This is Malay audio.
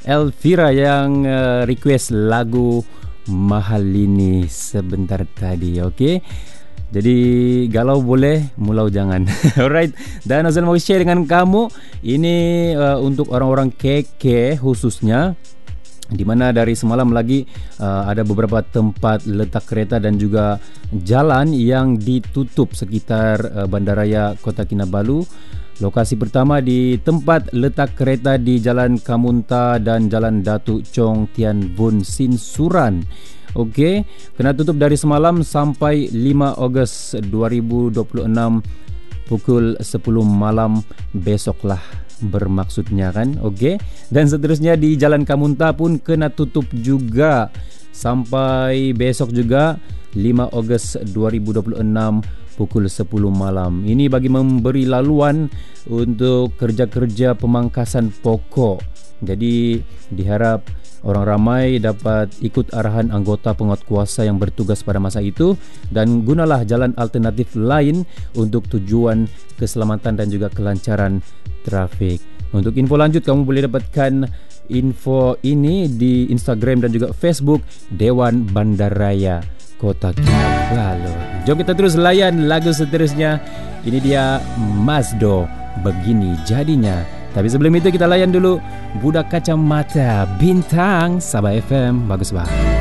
Elvira yang request lagu Mahal ini sebentar tadi. Okey. Jadi galau boleh, mulau jangan. Alright. Dan Azlan mau share dengan kamu ini untuk orang-orang KK khususnya, di mana dari semalam lagi ada beberapa tempat letak kereta dan juga jalan yang ditutup sekitar Bandaraya Kota Kinabalu. Lokasi pertama di tempat letak kereta di Jalan Kamunta dan Jalan Datuk Chong Tian Bun Sin Suran. Okey, kena tutup dari semalam sampai 5 Ogos 2026 pukul 10 malam besoklah bermaksudnya kan. Okey, dan seterusnya di Jalan Kamunta pun kena tutup juga sampai besok juga 5 Ogos 2026 pukul 10 malam. Ini bagi memberi laluan untuk kerja-kerja pemangkasan pokok. Jadi diharap orang ramai dapat ikut arahan anggota penguatkuasa yang bertugas pada masa itu dan gunalah jalan alternatif lain untuk tujuan keselamatan dan juga kelancaran trafik. Untuk info lanjut kamu boleh dapatkan info ini di Instagram dan juga Facebook Dewan Bandaraya Kota Kinabalu. Jom kita terus layan lagu seterusnya. Ini dia Masdo, Begini Jadinya. Tapi sebelum itu kita layan dulu Budak Kacamata Bintang Sabah FM. Bagus banget.